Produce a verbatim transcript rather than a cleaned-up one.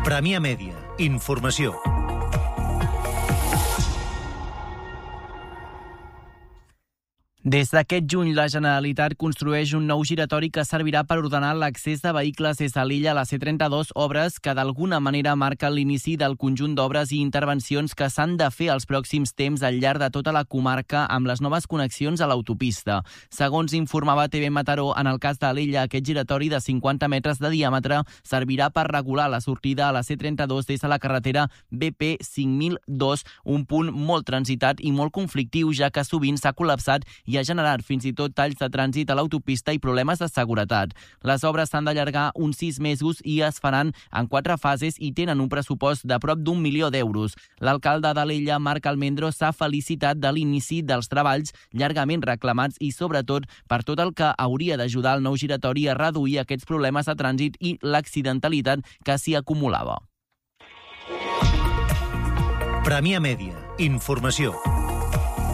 Premià Mèdia. Informació. Des d'aquest juny, la Generalitat construeix un nou giratori que servirà per ordenar l'accés de vehicles des de l'illa a la C trenta-dos, obres que d'alguna manera marquen l'inici del conjunt d'obres i intervencions que s'han de fer els pròxims temps al llarg de tota la comarca amb les noves connexions a l'autopista. Segons informava T V Mataró, en el cas de l'illa, aquest giratori de cinquanta metres de diàmetre servirà per regular la sortida a la C trenta-dos des de la carretera B P cinc mil dos, un punt molt transitat i molt conflictiu, ja que sovint s'ha col·lapsat i ha generat fins i tot talls de trànsit a l'autopista i problemes de seguretat. Les obres s'han d'allargar uns sis mesos i es faran en quatre fases i tenen un pressupost de prop d'un milió d'euros. L'alcalde de l'illa, Marc Almendro, s'ha felicitat de l'inici dels treballs llargament reclamats i, sobretot, per tot el que hauria d'ajudar el nou giratori a reduir aquests problemes de trànsit i l'accidentalitat que s'hi acumulava. Premià Mèdia. Informació.